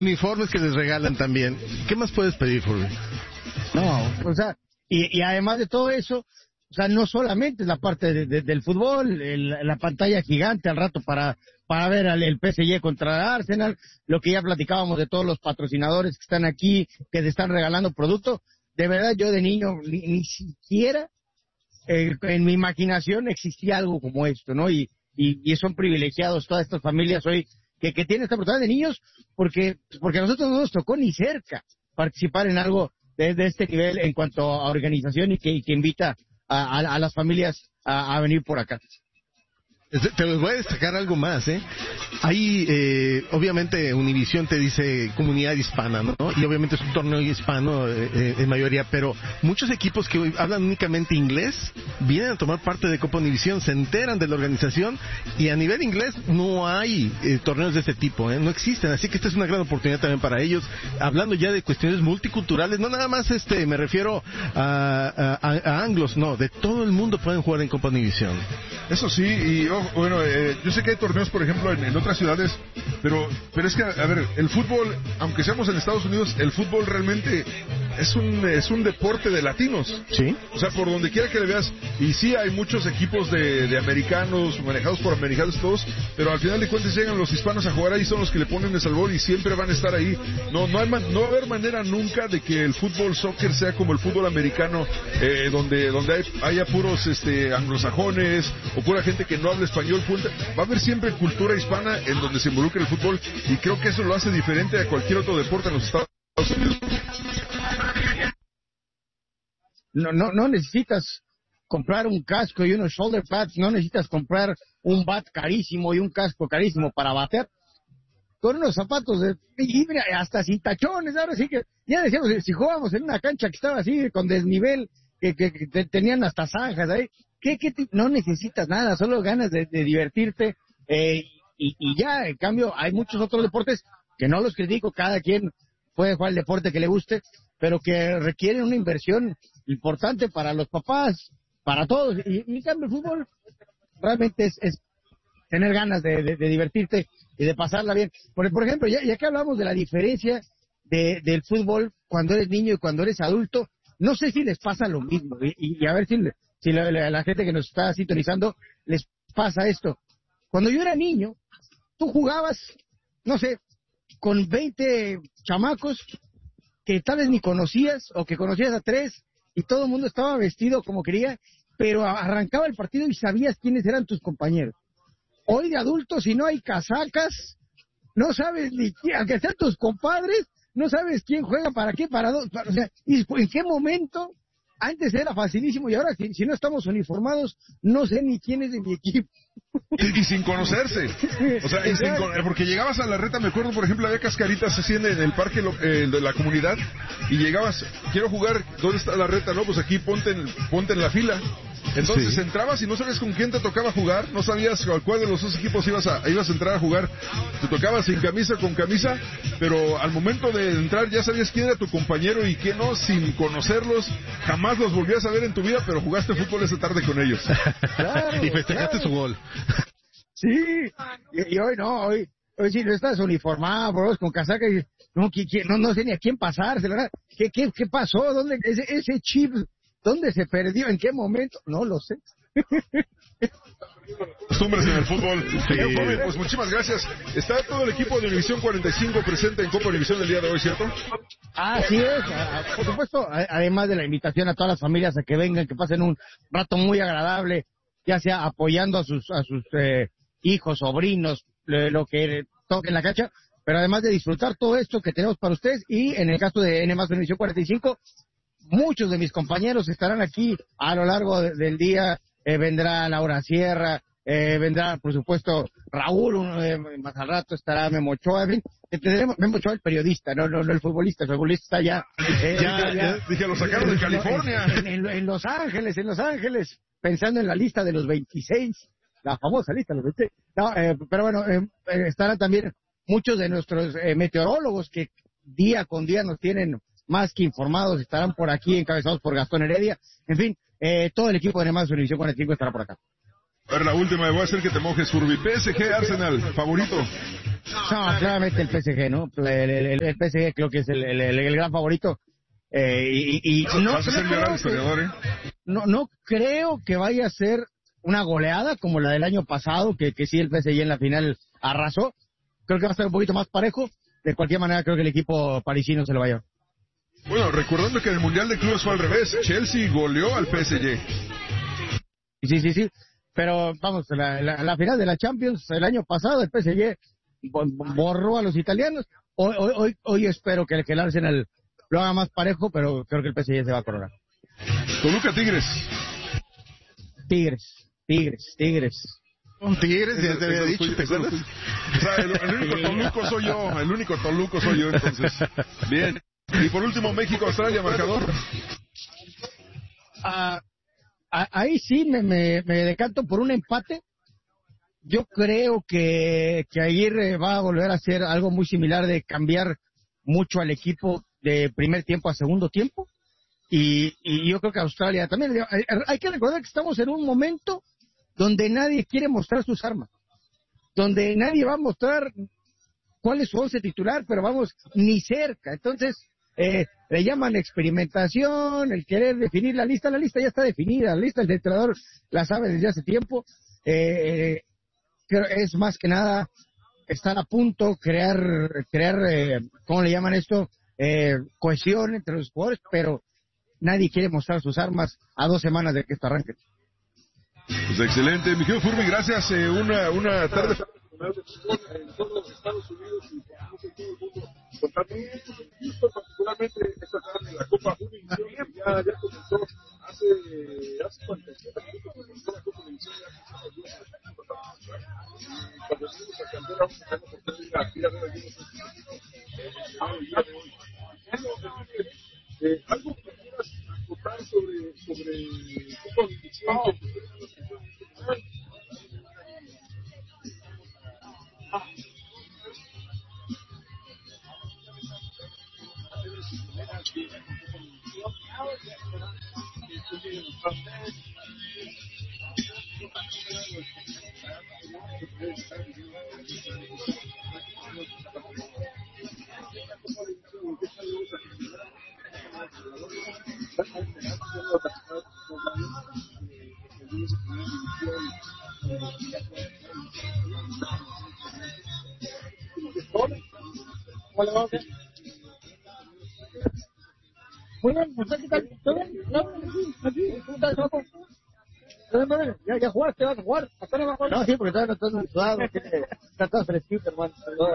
uniformes que les regalan también. ¿Qué más puedes pedir, Fulvio? No, o sea, y además de todo eso, o sea, no solamente es la parte del fútbol, la pantalla gigante al rato para ver el PSG contra el Arsenal, lo que ya platicábamos de todos los patrocinadores que están aquí, que te están regalando producto. De verdad, yo de niño ni siquiera en mi imaginación existía algo como esto, ¿no? Y son privilegiados todas estas familias hoy que tienen esta oportunidad de niños, porque a nosotros no nos tocó ni cerca participar en algo de este nivel en cuanto a organización y que invita a las familias a venir por acá. Te les voy a destacar algo más, ¿eh? Ahí, obviamente, Univisión te dice comunidad hispana, ¿no? Y obviamente es un torneo hispano en mayoría, pero muchos equipos que hablan únicamente inglés vienen a tomar parte de Copa Univisión, se enteran de la organización y a nivel inglés no hay torneos de este tipo, ¿eh? No existen, así que esta es una gran oportunidad también para ellos, hablando ya de cuestiones multiculturales, no nada más me refiero a anglos, no, de todo el mundo pueden jugar en Copa Univisión. Eso sí, y bueno, yo sé que hay torneos, por ejemplo, en otras ciudades, pero es que, a ver, el fútbol, aunque seamos en Estados Unidos, el fútbol realmente es un deporte de latinos. Sí. O sea, por donde quiera que le veas, y sí hay muchos equipos de americanos, manejados por americanos todos, pero al final de cuentas llegan los hispanos a jugar ahí, son los que le ponen el sabor y siempre van a estar ahí. No va a haber manera nunca de que el fútbol soccer sea como el fútbol americano, donde haya puros anglosajones o pura gente que no habla español. Va a haber siempre cultura hispana en donde se involucra el fútbol, y creo que eso lo hace diferente a cualquier otro deporte en los Estados Unidos. No necesitas comprar un casco y unos shoulder pads, no necesitas comprar un bat carísimo y un casco carísimo para bater. Con unos zapatos y mira, hasta sin tachones, ahora sí que, ya decíamos, si jugábamos en una cancha que estaba así con desnivel, que tenían hasta zanjas ahí, no necesitas nada, solo ganas de divertirte, y ya, en cambio, hay muchos otros deportes que no los critico, cada quien puede jugar el deporte que le guste, pero que requieren una inversión importante para los papás, para todos, y en cambio el fútbol realmente es tener ganas de divertirte y de pasarla bien. Por ejemplo, ya que hablamos de la diferencia del fútbol cuando eres niño y cuando eres adulto, no sé si les pasa lo mismo, y a ver si la gente que nos está sintonizando les pasa esto. Cuando yo era niño, tú jugabas, no sé, con 20 chamacos que tal vez ni conocías, o que conocías a 3, y todo el mundo estaba vestido como quería, pero arrancaba el partido y sabías quiénes eran tus compañeros. Hoy de adultos, si no hay casacas, no sabes ni quién, aunque sean tus compadres, no sabes quién juega para qué, o sea, y en qué momento. Antes era facilísimo y ahora si no estamos uniformados, no sé ni quién es de mi equipo. Y sin conocerse. O sea, porque llegabas a la reta, me acuerdo, por ejemplo, había cascaritas así en el parque de la comunidad, y llegabas, quiero jugar, ¿dónde está la reta? No, pues aquí ponte en la fila. Entonces entrabas y no sabías con quién te tocaba jugar, no sabías a cuál de los dos equipos ibas a entrar a jugar. Te tocaba sin camisa, con camisa, pero al momento de entrar ya sabías quién era tu compañero y quién no, sin conocerlos. Jamás los volvías a ver en tu vida, pero jugaste fútbol esa tarde con ellos. Claro, y festejaste su gol. Sí, y hoy no, hoy si no estás uniformado, bro, con casaca, y no sé ni a quién pasarse, ¿verdad? ¿Qué pasó? ¿Dónde ese chip? ¿Dónde se perdió? ¿En qué momento? No lo sé. Costumbres en el fútbol. Sí. Pues muchísimas gracias. Está todo el equipo de Univisión 45 presente en Copa Univisión el día de hoy, ¿cierto? Así es. Por supuesto, además de la invitación a todas las familias a que vengan, que pasen un rato muy agradable, ya sea apoyando a sus hijos, sobrinos, lo que toque en la cancha, pero además de disfrutar todo esto que tenemos para ustedes, y en el caso de N+ Univisión 45, muchos de mis compañeros estarán aquí a lo largo del día. Vendrá Laura Sierra, vendrá, por supuesto, Raúl, más al rato estará Memo Ochoa, en fin, tendremos Memo Ochoa, el periodista, no el futbolista. El futbolista está ya. Ya, dije, lo sacaron de California. En Los Ángeles, pensando en la lista de los 26, la famosa lista de los 26. No, pero bueno, estarán también muchos de nuestros meteorólogos que día con día nos tienen más que informados, estarán por aquí encabezados por Gastón Heredia. En fin, todo el equipo de N+ Univisión 45 estará por acá. A ver, la última, voy a hacer que te mojes, Furby. PSG, Arsenal, favorito. No, claramente el PSG, ¿no? El PSG creo que es el gran favorito. No, vas a hacer llorar al historiador, ¿eh? No creo que vaya a ser una goleada como la del año pasado, que sí el PSG en la final arrasó. Creo que va a estar un poquito más parejo. De cualquier manera, creo que el equipo parisino se lo va a llevar. Bueno, recordando que en el Mundial de Clubes fue al revés. Chelsea goleó al PSG. Sí. Pero vamos, la final de la Champions el año pasado, el PSG borró a los italianos. Hoy espero que el Arsenal lo haga más parejo, pero creo que el PSG se va a coronar. Toluca, Tigres. Tigres. Un Tigres, ya te había dicho, ¿te acuerdas? O sea, el único Toluco soy yo, entonces. Bien. Y por último, México, Australia, marcador. Ahí sí me decanto por un empate. Yo creo que Aguirre va a volver a hacer algo muy similar de cambiar mucho al equipo de primer tiempo a segundo tiempo. Y yo creo que Australia también. Hay que recordar que estamos en un momento donde nadie quiere mostrar sus armas, donde nadie va a mostrar cuál es su once titular, pero vamos, ni cerca. Entonces, le llaman experimentación, el querer definir la lista ya está definida, la lista del entrenador la sabe desde hace tiempo. Creo es más que nada estar a punto, crear, ¿cómo le llaman esto? Cohesión entre los jugadores, pero nadie quiere mostrar sus armas a 2 semanas de que esto arranque. Pues excelente, Miguel Furby, gracias. Una tarde en todos los Estados Unidos y por todo el mundo, contando particularmente esta tarde en la Copa Univisión, que ya comenzó hace 47 minutos, comenzó la Copa Univisión, cuando estuvimos a Cantera, vamos a tener la oportunidad de ir a ver algunos día de hoy. Algo que quieras contar sobre Copa Univisión, Muy bien, ¿qué tal? ¿Todo bien? Aquí, ¿cómo estás, Choco? ¿Ya jugaste? ¿Vas a jugar? No, sí, porque todavía no estás sudado, estás fresquito, hermano.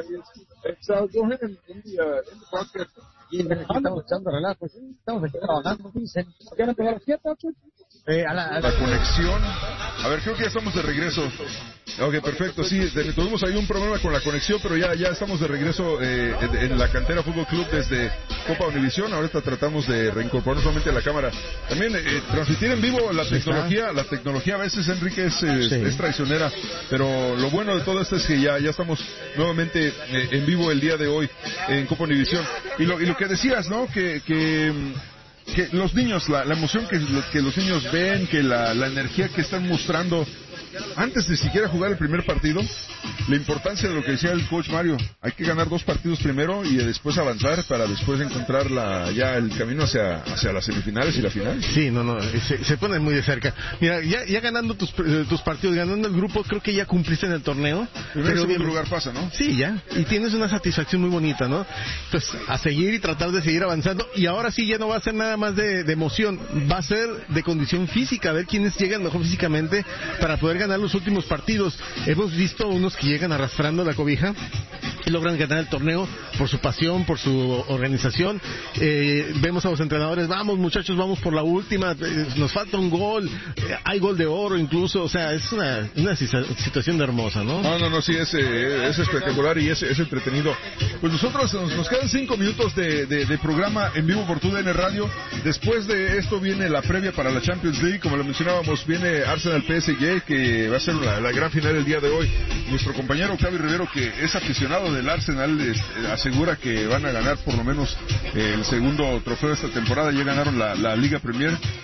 So go ahead and in the podcast. Y estamos echando relajo, sí, estamos aquí trabajando, dicen. ¿Ya no te va a las 7, 8? La conexión. A ver, creo que ya estamos de regreso. Ok, perfecto, sí, tuvimos ahí un problema con la conexión, pero ya estamos de regreso en la Cantera Fútbol Club desde Copa Univisión. Ahorita tratamos de reincorporarnos nuevamente a la cámara. También transmitir en vivo la tecnología a veces, Enrique, es traicionera, pero lo bueno de todo esto es que ya estamos nuevamente en vivo el día de hoy en Copa Univisión. Y lo que decías, ¿no? Que los niños, la emoción que los niños ven, que la energía que están mostrando antes de siquiera jugar el primer partido, la importancia de lo que decía el coach Mario, hay que ganar 2 partidos primero y después avanzar para después encontrar ya el camino hacia las semifinales y la final. Sí, se ponen muy de cerca. Mira, ya ganando tus partidos, ganando el grupo, creo que ya cumpliste en el torneo. Pero en segundo lugar pasa, ¿no? Sí, ya, y tienes una satisfacción muy bonita, ¿no? Pues a seguir y tratar de seguir avanzando, y ahora sí ya no va a ser nada más de emoción, va a ser de condición física, a ver quiénes llegan mejor físicamente para poder ganar los últimos partidos. Hemos visto unos que llegan arrastrando la cobija y logran ganar el torneo por su pasión, por su organización. Vemos a los entrenadores, vamos muchachos, vamos por la última, nos falta un gol, hay gol de oro incluso, o sea, es una situación hermosa, ¿no? No, sí, es espectacular y es entretenido. Pues nosotros nos quedan 5 minutos de programa en vivo por TUDN Radio. Después de esto viene la previa para la Champions League, como lo mencionábamos, viene Arsenal PSG, que va a ser la gran final el día de hoy. Nuestro compañero Octavio Rivero, que es aficionado del Arsenal, asegura que van a ganar por lo menos el segundo trofeo de esta temporada. Ya ganaron la Liga Premier.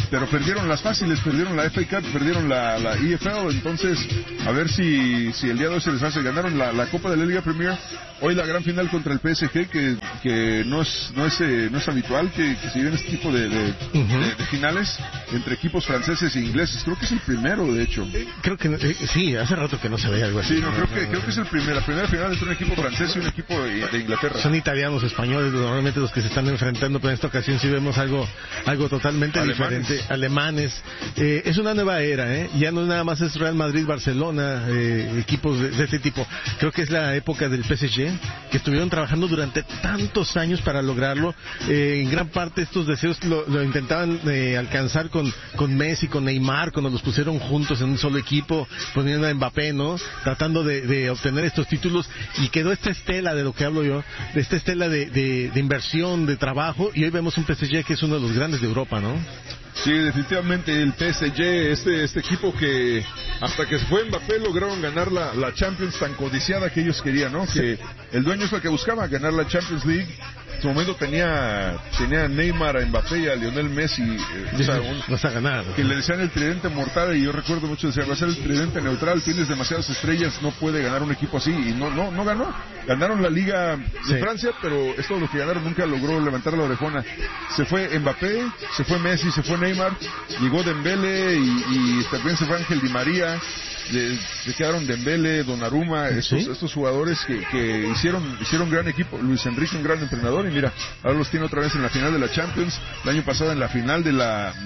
pero perdieron las fáciles, perdieron la FA Cup, perdieron la EFL, entonces a ver si el día de hoy se les hace. Ganaron la Copa de la Liga Premier, hoy la gran final contra el PSG, que no es habitual que se lleven este tipo de finales entre equipos franceses e ingleses. Creo que es el primero, de hecho. Creo que sí, hace rato que no se veía algo así. Sí, creo que es la primera final entre un equipo francés y un equipo de Inglaterra. Son italianos, españoles, normalmente los que se están enfrentando, pero en esta ocasión sí vemos algo totalmente diferente. Alemanes. Es una nueva era, ya no nada más es Real Madrid, Barcelona, equipos de este tipo. Creo que es la época del PSG, que estuvieron trabajando durante tantos años para lograrlo. En gran parte estos deseos lo intentaban alcanzar con Messi, con Neymar, cuando los pusieron juntos en un solo equipo, poniendo a Mbappé, ¿no? Tratando de obtener estos títulos, y quedó esta estela de lo que hablo yo, de esta estela de inversión, de trabajo, y hoy vemos un PSG que es uno de los grandes de Europa, ¿no? Sí, definitivamente el PSG, este equipo que hasta que se fue Mbappé lograron ganar la Champions tan codiciada que ellos querían, ¿no? Que el dueño es el que buscaba, ganar la Champions League. En su momento tenía a Neymar, a Mbappé y a Lionel Messi, vas a ganar, que le decían el tridente mortal, y yo recuerdo mucho decían, va a ser el tridente neutral, tienes demasiadas estrellas, no puede ganar un equipo así, y no ganó. Ganaron la Liga de Francia, pero esto es lo que ganaron, nunca logró levantar la orejona. Se fue Mbappé, se fue Messi, se fue Neymar, llegó Dembélé y también se fue Ángel Di María. Se quedaron Dembélé, Donnarumma, estos jugadores que hicieron gran equipo. Luis Enrique, un gran entrenador, y mira, ahora los tiene otra vez en la final de la Champions, el año pasado en la final del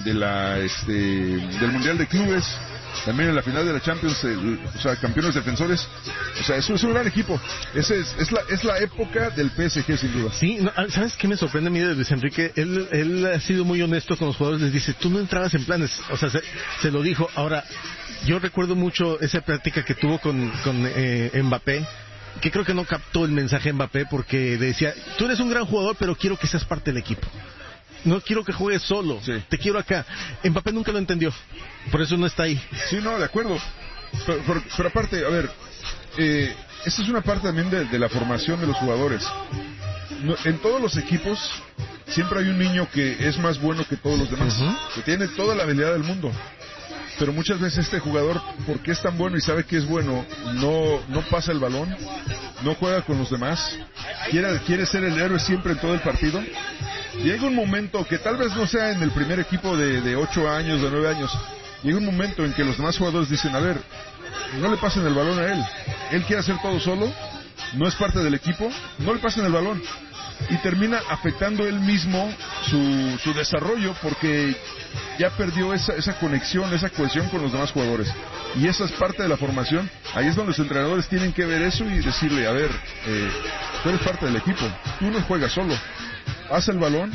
Mundial de Clubes, también en la final de la Champions, campeones defensores. O sea, eso es un gran equipo. Es la época del PSG, sin duda. Sí, ¿sabes qué me sorprende a mí de Luis Enrique? Él ha sido muy honesto con los jugadores, les dice, tú no entrabas en planes, o sea, se lo dijo. Ahora, yo recuerdo mucho esa plática que tuvo con Mbappé, que creo que no captó el mensaje Mbappé, porque decía, tú eres un gran jugador, pero quiero que seas parte del equipo. No quiero que juegues solo, te quiero acá. Mbappé nunca lo entendió, por eso no está ahí. Sí, no, de acuerdo. Pero aparte, a ver, esta es una parte también de la formación de los jugadores. En todos los equipos siempre hay un niño que es más bueno que todos los demás, que tiene toda la habilidad del mundo. Pero muchas veces este jugador, porque es tan bueno y sabe que es bueno, no pasa el balón, no juega con los demás, quiere ser el héroe siempre en todo el partido. Llega un momento que tal vez no sea en el primer equipo de 8 años, de 9 años, llega un momento en que los demás jugadores dicen, a ver, no le pasen el balón a él quiere hacer todo solo, no es parte del equipo, no le pasen el balón. Y termina afectando él mismo su desarrollo, porque ya perdió esa conexión, esa cohesión con los demás jugadores. Y esa es parte de la formación. Ahí es donde los entrenadores tienen que ver eso y decirle, a ver, tú eres parte del equipo, tú no juegas solo, haz el balón.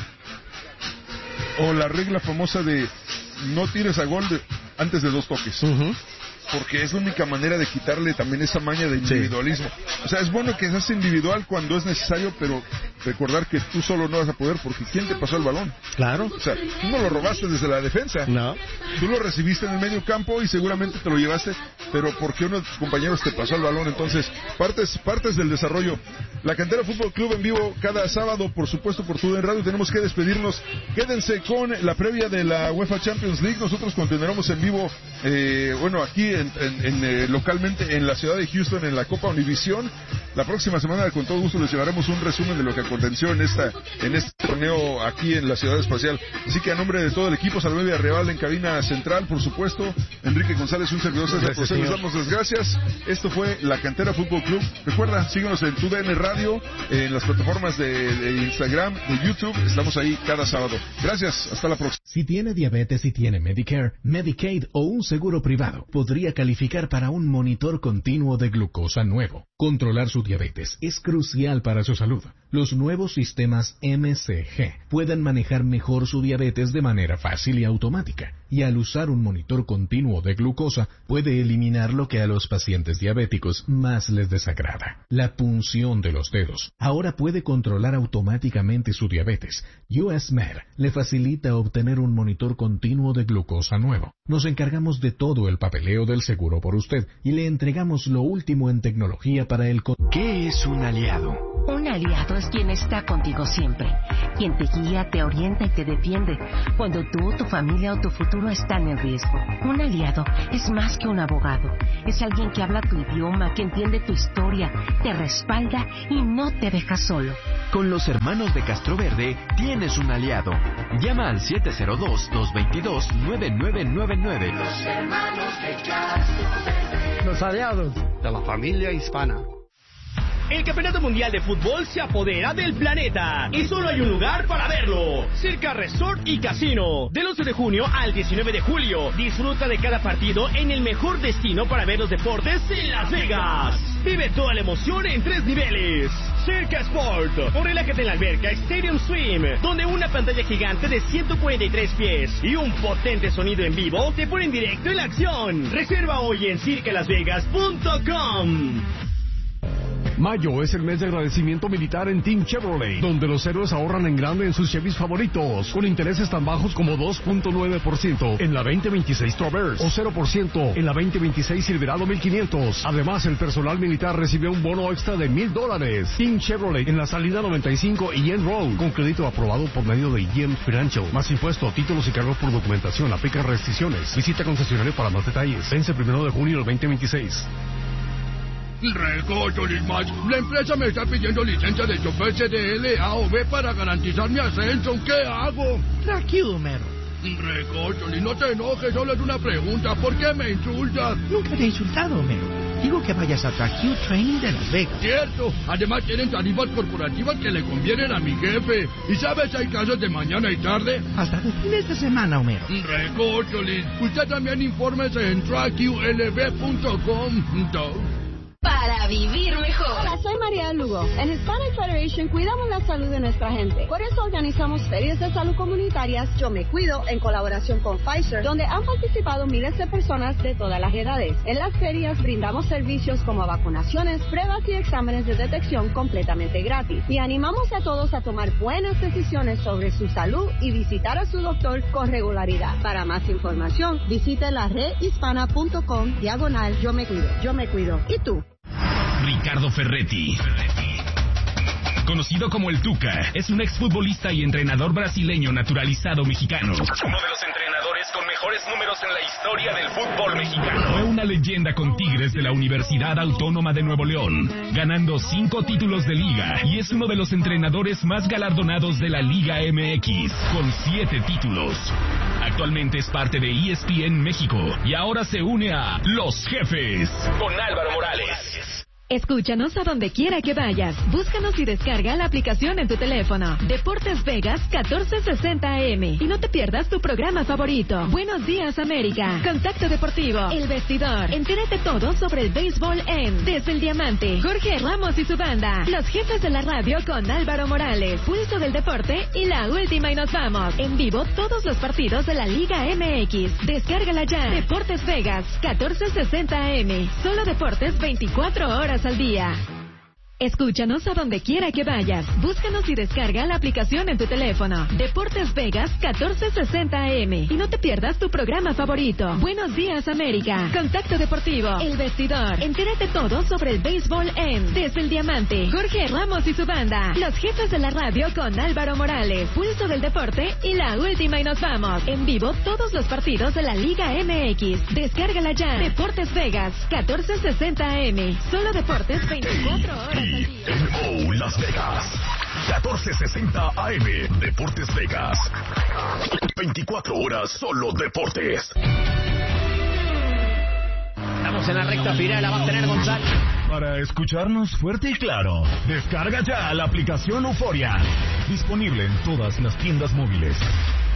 O la regla famosa de no tires a gol antes de 2 toques. Porque es la única manera de quitarle también esa maña de individualismo. O sea, es bueno que seas individual cuando es necesario, pero recordar que tú solo no vas a poder, porque ¿quién te pasó el balón? Claro. O sea, tú no lo robaste desde la defensa. No. Tú lo recibiste en el medio campo y seguramente te lo llevaste, pero porque uno de tus compañeros te pasó el balón. Entonces, partes del desarrollo. La Cantera Fútbol Club en vivo cada sábado, por supuesto, por TUDN Radio. Tenemos que despedirnos. Quédense con la previa de la UEFA Champions League. Nosotros continuaremos en vivo, aquí localmente en la ciudad de Houston, en la Copa Univisión. La próxima semana, con todo gusto, les llevaremos un resumen de lo que aconteció en este torneo aquí en la Ciudad Espacial. Así que a nombre de todo el equipo, Salomé Villarreal en cabina central, por supuesto, Enrique González, un servidor César José, les damos las gracias. Esto fue la Cantera Fútbol Club. Recuerda, síguenos en TUDN Radio, en las plataformas de Instagram, de YouTube. Estamos ahí cada sábado. Gracias, hasta la próxima. Si tiene diabetes y tiene Medicare, Medicaid o un seguro privado, podría calificar para un monitor continuo de glucosa nuevo. Controlar su diabetes es crucial para su salud. Los nuevos sistemas MCG pueden manejar mejor su diabetes de manera fácil y automática. Y al usar un monitor continuo de glucosa, puede eliminar lo que a los pacientes diabéticos más les desagrada: la punción de los dedos. Ahora puede controlar automáticamente su diabetes. US Med le facilita obtener un monitor continuo de glucosa nuevo. Nos encargamos de todo el papeleo del seguro por usted y le entregamos lo último en tecnología para el... ¿Qué es un aliado? Un aliado es quien está contigo siempre, quien te guía, te orienta y te defiende cuando tú, tu familia o tu futuro están en riesgo. Un aliado es más que un abogado, es alguien que habla tu idioma, que entiende tu historia, te respalda y no te deja solo. Con los hermanos de Castroverde tienes un aliado. Llama al 702-222-9999. Los hermanos de Castroverde. Los aliados de la familia hispana. El Campeonato Mundial de Fútbol se apodera del planeta y solo hay un lugar para verlo. Circa Resort y Casino. Del 11 de junio al 19 de julio. Disfruta de cada partido en el mejor destino para ver los deportes en Las Vegas. Vive toda la emoción en 3 niveles. Circa Sport. O relájate en la alberca Stadium Swim, donde una pantalla gigante de 143 pies y un potente sonido en vivo te ponen directo en la acción. Reserva hoy en circalasvegas.com. Mayo es el mes de agradecimiento militar en Team Chevrolet, donde los héroes ahorran en grande en sus Chevys favoritos, con intereses tan bajos como 2.9% en la 2026 Traverse o 0% en la 2026 Silverado 1500. Además, el personal militar recibe un bono extra de $1,000. Team Chevrolet en la salida 95 y Yen Road, con crédito aprobado por medio de Yen Financial. Más impuesto, títulos y cargos por documentación, aplica restricciones. Visita concesionario para más detalles. Vence 1 de junio del 2026. Recocholis más, la empresa me está pidiendo licencia de chofer CDL A o B para garantizar mi ascenso. ¿Qué hago? Tranquilo, mero. Recocholis, no te enojes, solo es una pregunta. ¿Por qué me insultas? Nunca te he insultado, mero. Digo que vayas a Track Training de Las Vegas. Cierto, además tienen tarifas corporativas que le convienen a mi jefe. ¿Y sabes si hay clases de mañana y tarde? Hasta de fines de semana, Homero. Recocholis, usted también infórmese en trackulb.com. Para vivir mejor. Hola, soy María Lugo. En Hispanic Federation cuidamos la salud de nuestra gente. Por eso organizamos ferias de salud comunitarias Yo Me Cuido en colaboración con Pfizer, donde han participado miles de personas de todas las edades. En las ferias brindamos servicios como vacunaciones, pruebas y exámenes de detección completamente gratis. Y animamos a todos a tomar buenas decisiones sobre su salud y visitar a su doctor con regularidad. Para más información, visite la redhispana.com/Yo Me Cuido. Yo Me Cuido. ¿Y tú? Ricardo Ferretti, conocido como el Tuca, es un exfutbolista y entrenador brasileño naturalizado mexicano. Uno de los entrenadores con mejores números en la historia del fútbol mexicano. Fue una leyenda con Tigres de la Universidad Autónoma de Nuevo León, ganando 5 títulos de liga, y es uno de los entrenadores más galardonados de la Liga MX, con 7 títulos. Actualmente es parte de ESPN México y ahora se une a Los Jefes con Álvaro Morales. Escúchanos a donde quiera que vayas. Búscanos y descarga la aplicación en tu teléfono. Deportes Vegas 1460 AM. Y no te pierdas tu programa favorito. Buenos Días América. Contacto Deportivo. El Vestidor. Entérate todo sobre el béisbol en Desde el Diamante. Jorge Ramos y su banda. Los Jefes de la radio con Álvaro Morales. Pulso del Deporte y La Última y Nos Vamos. En vivo todos los partidos de la Liga MX. Descárgala ya. Deportes Vegas 1460 AM. Solo deportes 24 horas al día. Escúchanos a donde quiera que vayas. Búscanos y descarga la aplicación en tu teléfono. Deportes Vegas 1460 AM. Y no te pierdas tu programa favorito. Buenos Días América. Contacto Deportivo. El Vestidor. Entérate todo sobre el béisbol en Desde el Diamante. Jorge Ramos y su banda. Los Jefes de la radio con Álvaro Morales. Pulso del Deporte y La Última y Nos Vamos. En vivo todos los partidos de la Liga MX. Descárgala ya. Deportes Vegas 1460 AM. Solo deportes 24 horas. TMO Las Vegas 1460 AM. Deportes Vegas 24 horas solo deportes. Estamos en la recta final, la va a tener González. Para escucharnos fuerte y claro, descarga ya la aplicación Euforia. Disponible en todas las tiendas móviles.